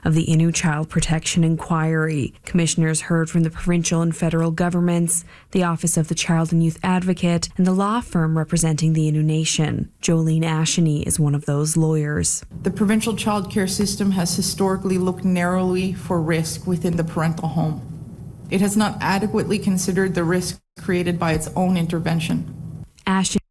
of the Innu Child Protection Inquiry. Commissioners heard from the provincial and federal governments, the Office of the Child and Youth Advocate, and the law firm representing the Innu Nation. Jolene Asheny is one of those lawyers. The provincial child care system has historically looked narrowly for risk within the parental home. It has not adequately considered the risk created by its own intervention. Asheny